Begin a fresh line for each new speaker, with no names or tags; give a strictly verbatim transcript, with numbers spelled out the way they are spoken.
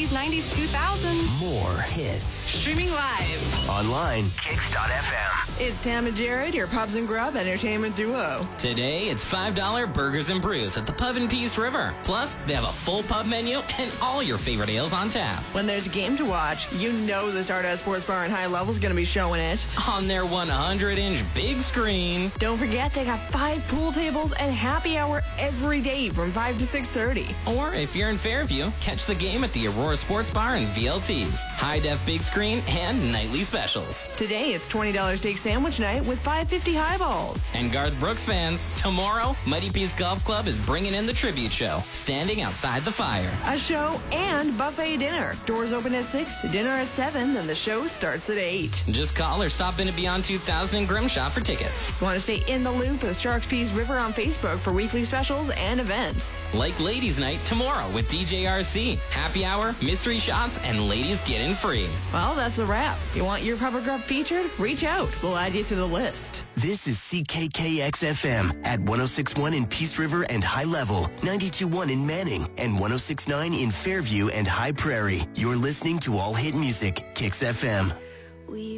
eighties, nineties, two thousands.
More hits.
Streaming live.
Online. Kicks dot F M.
It's Tam and Jared, your Pubs and Grub entertainment duo.
Today, it's five dollar burgers and brews at the Pub in Peace River. Plus, they have a full pub menu and all your favorite ales on tap.
When there's a game to watch, you know the Stardust Sports Bar and High Level's going to be showing it.
On their one hundred inch big screen.
Don't forget, they got five pool tables and happy hour every day from five to six thirty.
Or if you're in Fairview, catch the game at the Aurora Sports Bar and V L Ts. High-def big screen and nightly specials.
Today, it's twenty dollars steak sandwich night with five fifty highballs.
And Garth Brooks fans, tomorrow, Mighty Peace Golf Club is bringing in the tribute show, Standing Outside the Fire.
A show and buffet dinner. Doors open at six, dinner at seven, and the show starts at eight.
Just call or stop in at Beyond two thousand in Grimshaw for tickets.
Want to stay in the loop with Sharks Peace River on Facebook for weekly specials and events.
Like Ladies Night tomorrow with D J R C. Happy hour, mystery shots, and ladies get in free.
Well, that's a wrap. You want your Pub or Grub featured? Reach out. We'll add you to the list.
This is C K K X F M at one oh six point one in Peace River and High Level, ninety-two point one in Manning, and one oh six point nine in Fairview and High Prairie. You're listening to All Hit Music, Kicks F M.
We